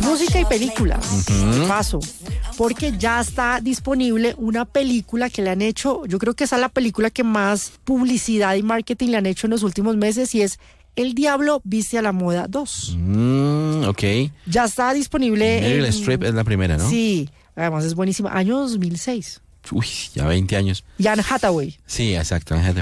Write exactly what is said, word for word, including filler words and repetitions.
música y películas. Ujú. De paso, porque ya está disponible una película que le han hecho, yo creo que esa es la película que más publicidad y marketing le han hecho en los últimos meses y es El Diablo Viste a la Moda dos. Mm, ok. Ya está disponible. Meryl en- Streep es la primera, ¿no? Sí, además es buenísima. Año dos mil seis. Uy, ya veinte años. Y Anne Hathaway. Sí, exacto.